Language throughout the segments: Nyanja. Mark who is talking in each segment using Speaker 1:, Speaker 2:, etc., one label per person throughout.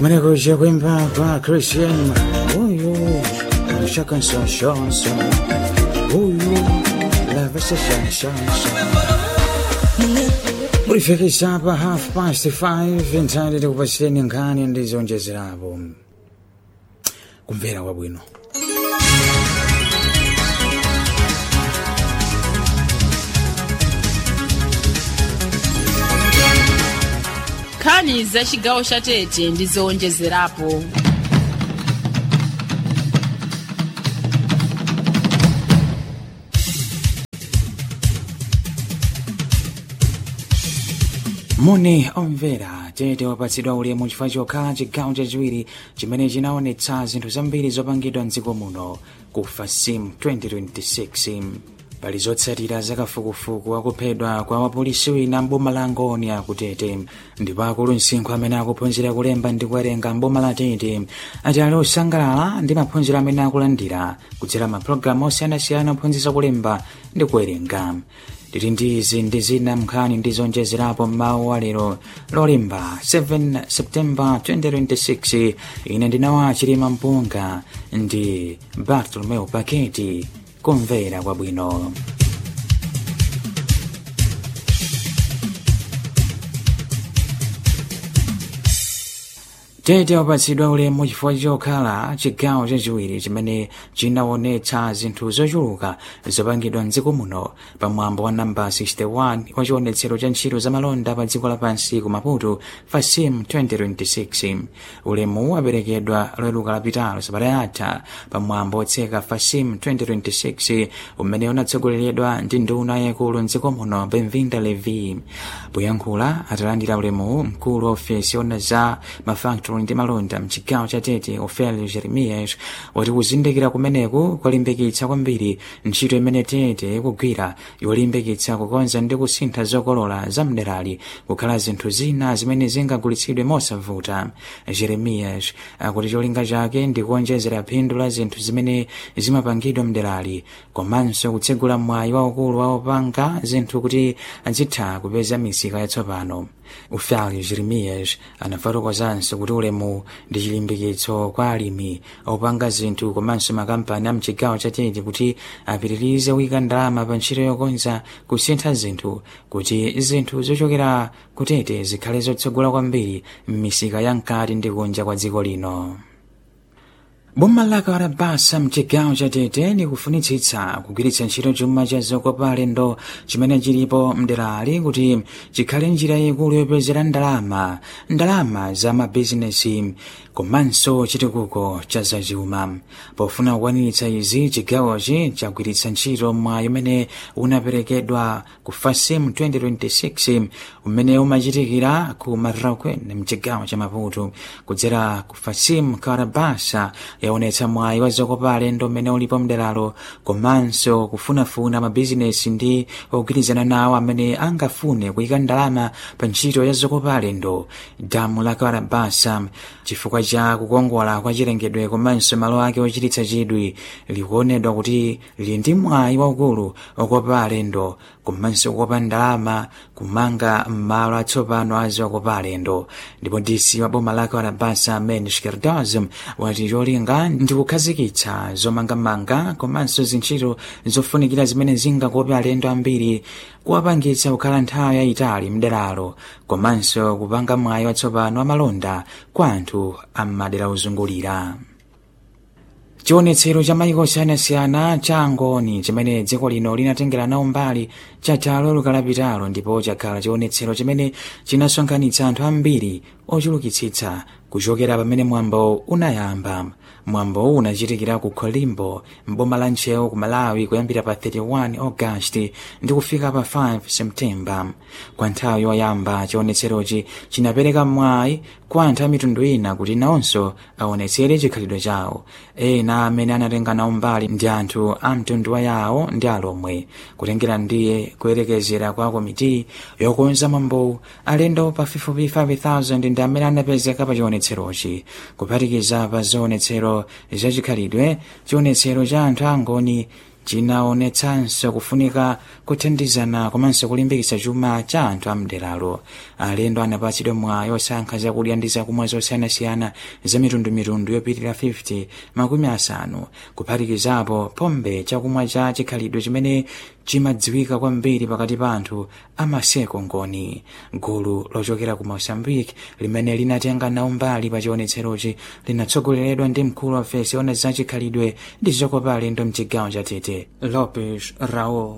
Speaker 1: Mwenekuja kuimba kwa Christian huyu shakansa shansa huyu lavasa shansa ulifikisha hapa 5:30 ntandire kupasireni nkhani ndizonjezerapo kumvera kwabwino.
Speaker 2: nkhani za chigawo cha Tete ndizowonjezerapo.
Speaker 1: Muni omvera Tete wapatsidwa ulemu chifukwa chokhala chigawo chachiwiri chimene chinaonetsa zinthu zambiri zopangidwa mdziko muno ku FASIM 2026. Pali zotsatira zakafukufuku akuphedwa kwa wapolisi wina mboma la Ngoni ku Tete, ndipo akulu msinkhu amene akuphunzira kulemba ndi kuwerenga mboma la Tete ati ali osangalala ndi maphunziro amene akulandira kudzera mapulogalamu osiyanasiyana ophunzitsa kulemba ndi kuwerenga. Tili ndi izi ndi zina mnkhani ndizonjezerapo mmawa wa lero lolemba 7 September 2026. Ine ndinawa Chilima Mpunga ndi Bartolomeo Paketi. Kumvera kwabwino. Tete wapatsidwa ulemu chifukwa chokhala chigawo chachiwiri chimene chinaonetsa zinthu zochuluka zopangidwa mdziko muno pamwambo wa namba 61 wa chionetsero cha ntchito za malonda pa dziko lapansi ku Maputo FASIM 2026. Ulemu waperekedwa loweruka lapitalo sabata yatha pamwambo otseka FASIM 2026 umene unatsogoleredwa ndi nduna yaikulu mdziko muno Benvinda Levi. Poyankhula atalandira ulemu mkulu wa ofesi ona za mafactory ndi malonda mchigawo cha Tete Ofelio Jeremias wati kuzindikira kumeneku kwalimbikitsa kwambiri ntchito imene Tete ikugwira yolimbikitsa kukonza ndi kusintha zokolola za mderali kukhala zinthu zina zimene zingagulitsidwe mosavuta. Jeremias akuti cholinga chake ndi kuonjezera phindu la zinthu zimene zimapangidwa mderali komanso kutsegula mwayi waukulu wa opanga zinthu kuti azitha kupeza misika yatsopano. Ofelio Jeremias anafotokozanso kuti ulemu ndi chilimbikitso kwa alimi opanga zinthu komanso makampani a mchigawo cha Tete kuti apitirize kuyika ndalama pa ntchito yokonza kusintha zinthu kuti zinthu zochokera ku Tete zikhale zotsogola kwambiri m'misika ya mkati ndi kunja kwa dziko lino. Boma la Karabasa mchigawo cha Tete likufunitsitsa kugwiritsa ntchito chuma cha zokopa alendo chimene chilipo mderali kuti chikhale njira yaikulu yopezera ndalama za mabizinesi komanso chitukuko cha zachuma. Pofuna kukwaniritsa izi, chigawochi chagwiritsa ntchito mwayi umene unaperekedwa ku FASIM 2026 umene umachitikira ku Marrakech mchigawo cha Maputo. Kudzera ku FASIM Karabasa yaonetsa mwayi wa zokopa alendo umene ulipo mderalo komanso kufunafuna mabizinesi ndi ogwirizana nawo amene angafune kuyika ndalama pa ntchito ya zokopa alendo. Damu la Karabasa chifukwa cha kukongola kwa chilengedwe komanso malo ake ochititsa chidwi likuonedwa kuti lili ndi mwayi waukulu okopa alendo komanso kukopa ndalama kumanga malo atsopano a zokopa alendo. Ndipo DC wa boma la Karabasa Mendes Cardozo wati cholinga ndi kukhazikitsa zomangamanga komanso zintchito zofunikira zimene zingakope alendo ambiri kuwapangitsa kukhala nthawi yayitali mderalo komanso kupanga mwayi watsopano amalonda kwa anthu ammadera ozungulira. Chionetsero cha mayiko osiyanasiyana cha Ngoni chimene dziko lino linatengera nawo mbali chatha loweruka lapitalo ndipo chakhala chionetsero chimene chinasonkhanitsa anthu ambiri ochulukitsitsa kuchokera pamene mwambo unayamba. Mwambo unachitikira ku Kolimbo mboma la Nchewu ku Malawi kuyambira pa 31 August ndi kufika pa 5 September. Kwa nthawi yoyamba chionetserochi chinapereka mwayi kwa anthu a mitundu ina kuti nawonso aonetsere chikhalidwe chawo. Ena amene anatenga nawo mbali ndi anthu a mtundu wawo ndi alomwe. Kutengera ndiye kuyerekezera kwa komiti yokonza mwambo, alendo pafupifupi 5,000 ndi amene anapezeka pa chionetserochi. Kuphatikiza pa zionetsero zachikhalidwe, chionetsero cha anthu a Ngoni chinaonetsanso kufunika kuthandizana komanso kulimbikitsa chuma cha anthu amderalo. Alendo anapatsidwa mwayi osankha zakudya ndi zakumwa zosiyanasiyana za mitundumitundu yopitirira 50 kuphatikizapo pombe chakumwa cha chikhalidwe chimene chimadziwika kwambiri pakati pa anthu amaseko ngoni. Gulu lochokera ku Mozambique limene linatenga nawo mbali pa chionetserochi linatsogoleredwa ndi mkulu wa ofesi ona za chikhalidwe ndi zokopa alendo mchigawo cha Tete, Lopes Raul.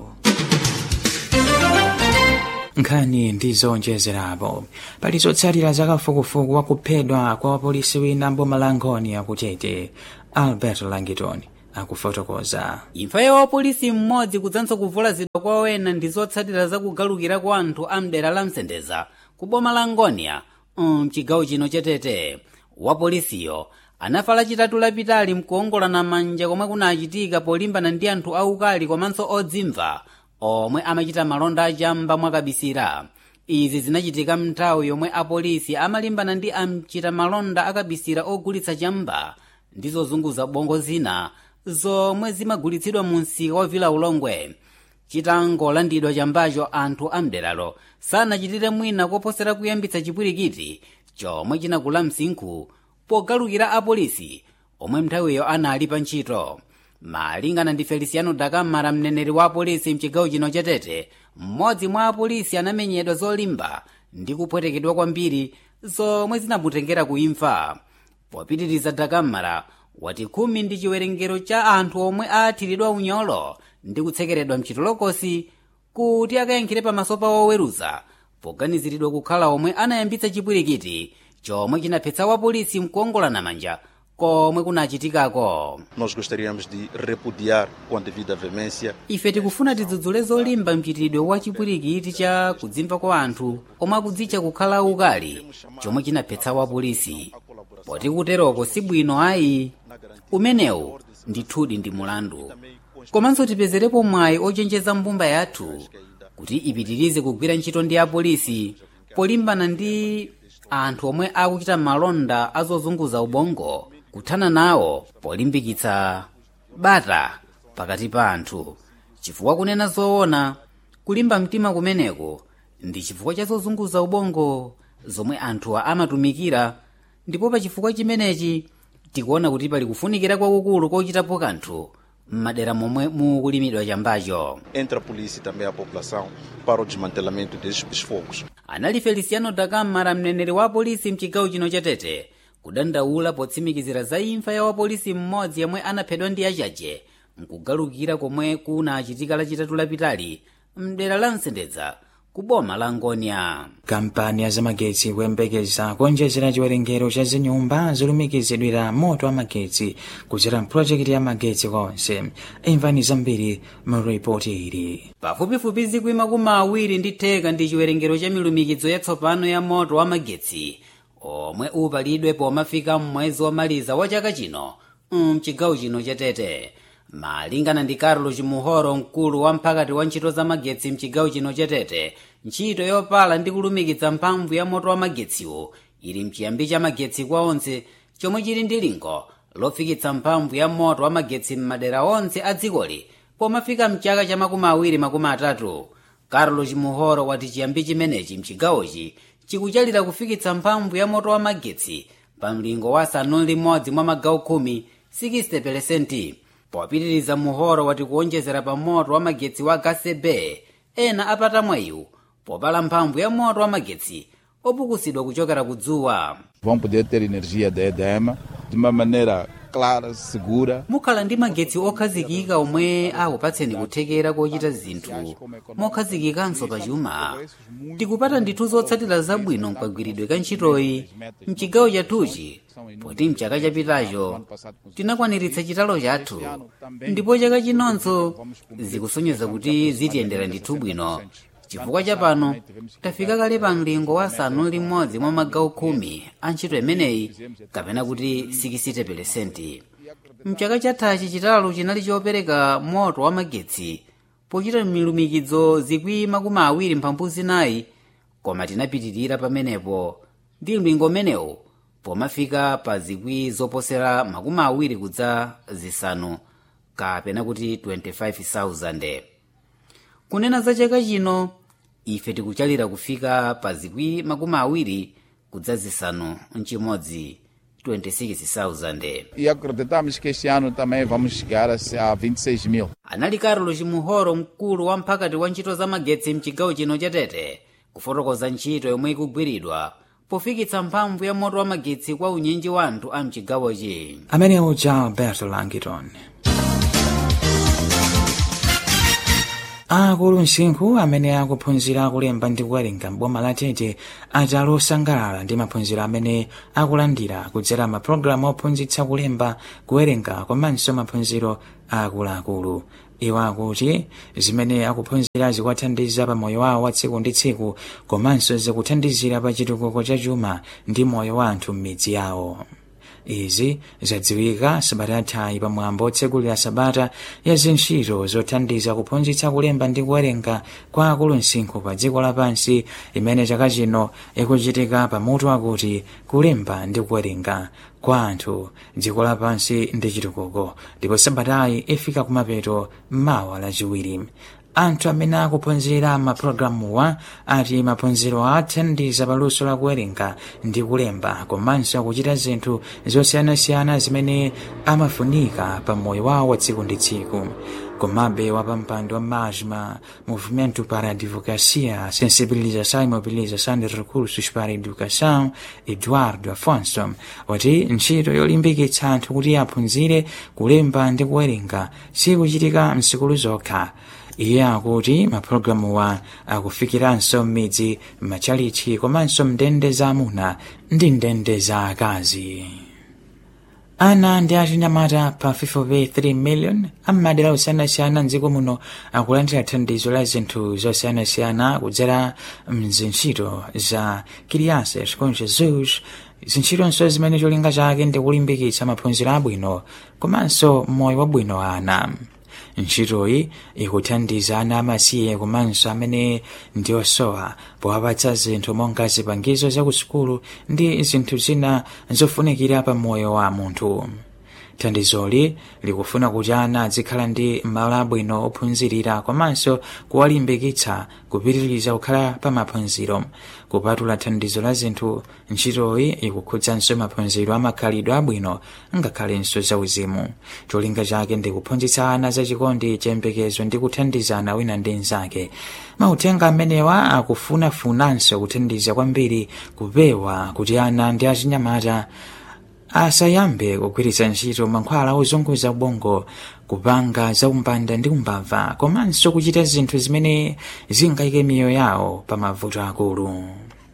Speaker 1: Nkhani ndi zonjezerapo. Pali zotsatira za kafukufuku wa kuphedwa kwa wapolisi wina mboma la Ngoni akutete. Albert Langitoni akufotokoza.
Speaker 3: Imfa ya wapolisi mmodzi kudzanso kuvulazidwa kwa wena ndi zotsatira za kugalukira kwa anthu amdera la Msendeza ku boma la Ngonia mchigawo chino cha Tete. Wapolisiyo anafa lachitatu lapitali mkuongolana manja komwe kunachitika polimbana ndi anthu aukali komanso odzimva omwe amachita malonda achamba mwakabisira. Izi zinachitika mnthawi yomwe apolisi amalimbana ndi amchita malonda akabisira ogulitsa chamba ndi zozunguza bongo zina zomwe zimagulitsidwa mu msika wa Vila Ulongwe. Chitangolandidwa chambacho, anthu amderalo sanachitire mwina koposera kuyambitsa chipwirikiti chomwe chinakula msinkhu pogalukira apolisi omwe nthawiyo anali pa ntchito. Malingana ndi Feliciano Dakamara, mneneri wa apolisi mchigawo chino cha Tete, mmodzi mwa apolisi anamenyedwa zolimba ndi kupwetekedwa kwambiri zomwe zinamutengera kuimfa. Popitiriza, Dakamara wati 10 ndi chiwerengero cha anthu omwe athiridwa unyolo ndi kutsekeredwa mchitolokosi kuti akayankhire pamaso pa woweruza poganiziridwa kukhala omwe anayambitsa chipwirikiti chomwe chinaphetsa wapolisi mkuongolana manja komwe kunachitikako.
Speaker 4: Nós gostaríamos de repudiar com a devida veemência.
Speaker 3: Ife tikufuna tidzudzule zolimba mchitidwe wa chipwirikiti cha kudzimva kwa anthu omwe akudzitcha kukhala ukali chomwe chinaphetsa wapolisi. Poti kuteroko si bwino ayi, umenewu ndithudi ndi mulandu. Komanso tipezerepo mwayi ochenjeza mbumba yathu kuti ipitirize kugwira ntchito ndi apolisi polimbana ndi anthu omwe akuchita malonda azozunguza ubongo, kuthana nawo polimbikitsa bata pakati pa anthu. Chifukwa kunena zoona, kulimba mtima kumeneko ndi chifukwa cha zozunguza ubongo zomwe anthuwa amatumikira, ndipo pa chifukwa chimenechi tikuona kuti pali kufunikira kwakukulu kochitapo kanthu m'madera momwe mukulimidwa chambacho.
Speaker 4: Entre a polícia e também a população para o desmantelamento destes focos.
Speaker 3: Anali Feliciano Dakamara, mneneri wa polisi mchigawo chino cha Tete, kudandaula potsimikizira za imfa ya wapolisi mmodzi yemwe anaphedwa ndi achache mkugalukira komwe kunachitika lachitatu lapitali mdera la Msendeza ku boma la Ngonia.
Speaker 1: Kampani ya zamagetsi kuyembekeza kuonjezera chiwerengero cha zinyumba zolumikizidwira moto wa magetsi kudzera mpulojekiti ya magetsi konse. Imvani zambiri mu ripoti ili.
Speaker 3: Pafupifupi zikwi makumi awiri ndi theka ndi chiwerengero cha milumikizo yatsopano ya moto wa magetsi omwe upalidwe pomafika mmwezi womaliza wa chaka chino mchigawo chino cha Tete. Malingana ndi Carlos Muhoro, mkulu wa mphakati wa ntchito za magetsi mchigawo chino cha Tete, ntchito yopala ndi kulumikiza mphamvu ya moto wa magetsiwo ili mchiyambi cha magetsi kwa onse, chomwe chili ndi lingo lofikitsa mphamvu ya moto wa magetsi m'madera onse a dzikoli pomafika mchaka cha 2030. Carlos Muhoro wati chiyambi chimenechi mchigawochi chikuchalira kufikitsa mphamvu ya moto wa magetsi pa mlingo wa 6 mwa magawo 10, 60%. Popitiriza, Muhoro wati kuonjezera pa moto wa magetsi wa Gasebe ena apata mwayiwu popala mphamvu ya moto wa magetsi opukusidwa kuchokera kudzuwa.
Speaker 5: Vão poder ter energia da EDM de uma maneira clara, segura.
Speaker 3: Mukhala ndi magetsi okhazikika omwe akupatseni kuthekera kochita zinthu mokhazikikanso pa chuma. Tikupata ndithu zotsatira zabwino mkagwiridwe ka ntchitoyi mchigawo chathuchi, poti mchaka chapitacho tinakwaniritsa chitalo chathu, ndipo chaka chinonso zikusonyeza kuti zitiyendera ndithu bwino. Chifukwa chapano tafika kale pa mlingo wa 6 mwa magawo 10 a ntchito imeneyi, kapena kuti 60%. Mchaka chathachi chitalo chinali chopereka moto wa magetsi pochita milumikizo zikwi makumi awiri mphambu zinayi, koma tinapitirira pamenepo ndi mlingo umenewu pomafika pa zikwi zoposera makumi awiri kudza zisanu kapena kuti 25,000. kunena za chaka chino ife tikuchalira kufika pa 20,000 kudzazisanu mchimodzi 26,000.
Speaker 5: E acreditamos que este ano também vamos chegar a 26.000.
Speaker 3: Anali Carlos Chimuhoro, mkulu wa mphakati wa ntchito za magetsi mchigawo chino cha Tete, kufotokoza ntchito yomwe ikugwiridwa pofikitsa mphamvu ya moto wa magetsi kwa unyinji wa anthu a mchigawochi.
Speaker 1: amene uja Alberto Langiton. akulu msinkhu amene akuphunzira kulemba ndi kuwerenga m'boma la Tete ati alosangalala ndi maphunziro amene akulandira kudzera mapulogalamu ophunzitsa kulemba kuwerenga komanso maphunziro akuluakulu. iwo akuti zimene akuphunzira zikuwathandiza pa moyo wawo wa tsiku ndi tsiku komanso zikuthandizira pa chitukuko cha chuma ndi moyo wa anthu m'midzi yawo. izi zadziwika sabata yathayi pamwambo otsegulira sabata ya zintchito zothandiza kuphunzitsa kulemba ndi kuwerenga kwa akulu msinkhu pa dziko lapansi imene chaka chino ikuchitika pamutu wakuti kulemba ndi kuwerenga kwa anthu dziko lapansi ndi chitukuko, ndipo sabatayi ifika kumapeto mawa lachiwiri. anthu amene akuphunzira mapulogalamuwa ati maphunziro athandiza paluso la kuwerenga ndi kulemba komanso akuchita zinthu zosiyanasiyana zimene amafunika pa moyo wawo wa tsiku ndi tsiku. komabe wapampando wa MASMA, Movimento para a Advocacia, Sensibilização e Mobilização de Recursos para a Educação, Eduardo Afonso, wati ntchito yolimbikitsa anthu kuti aphunzire kulemba ndi kuwerenga sikuchitika msikulu zokha. iye akuti mapulogalamuwa akufikiranso m'midzi, m'machalichi komanso mndende za amuna ndi ndende za akazi. ana ndi achinyamata pa 53 million ammadera osiyanasiyana mdziko muno akulandira thandizo la zinthu zosiyanasiyana kudzera mzintchito za Crianças com Jesus, zintchitonso zimene cholinga chake ndi kulimbikitsa maphunziro abwino komanso moyo wabwino wa ana. ntchitoyi ikuthandiza ana amasiye komanso amene ndi osowa powapatsa zinthu monga zipangizo za kusukulu ndi zinthu zina zofunikira pa moyo wa munthu. thandizoli likufuna kuti ana azikhala ndi malo abwino ophunzirira komanso kuwalimbikitsa kupitiriza kukhala pa maphunziro. kupatula thandizo la zinthu, ntchitoyi ikukhudzanso maphunziro amakhalidwe abwino ngakhalenso zauzimu. cholinga chake ndi kuphunzitsa ana zachikondi, chiyembekezo ndi kuthandizana wina ndi mnzake. mauthenga amenewa akufunafunanso kuthandiza kwambiri kupewa kuti ana ndi achinyamata asayambe kugwiritsa ntchito mankhwala ozunguza ubongo, kupanga zaumbanda ndi umbava komanso kuchita zinthu zimene zingayike miyoyo yawo pa mavuto akulu.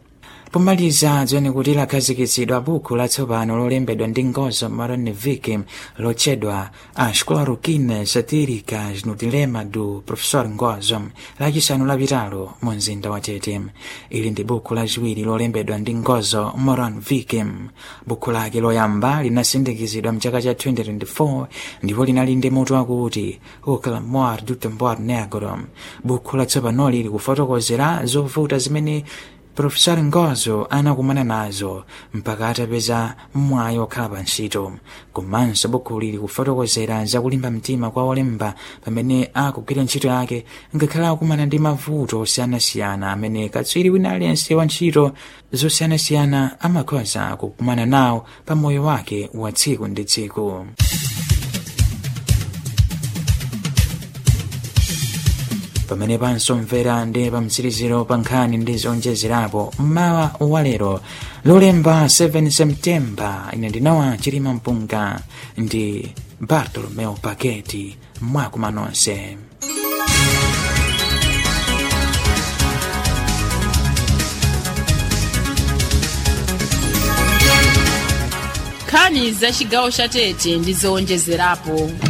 Speaker 1: pomaliza dziwani kuti lakhazikitsidwa buku latsopano lolembedwa ndi Ngozo Maron Vicky lotchedwa A Escola Roquina Satíricas no Dilema do Professor Ngozo, lachisanu lapitalo mu mzinda wa Tete. ili ndi buku lachiwiri lolembedwa ndi Ngozo Maron Vicky. buku lake loyamba linasindikizidwa mchaka cha 2024 ndipo linali ndi mutu wakuti O Clamor do Tambor Negro. buku latsopanoli lili kufotokozera zovuta zimene Professor Ngozo anakumana nazo mpaka atapeza mwayi wokhala pa ntchito. komanso buku lili kufotokozera zakulimba mtima kwa olemba pamene akugwira ntchito yake ngakhale akumana ndi mavuto osiyanasiyana amene katswiri wina aliyense wa ntchito zosiyanasiyana amakhoza kukumana nawo pa moyo wake wa tsiku ndi tsiku. pamene pansomvera ndi pamtsiriziro pa nkhani ndi zonjezerapo mmawa walero lolemba 7 Septemba. ine ndinawa Chilima Mpunga ndi Bartolomeo Paketi. mwakuma nonse.
Speaker 2: nkhani za chigawo cha Tete ndi zowonjezerapo.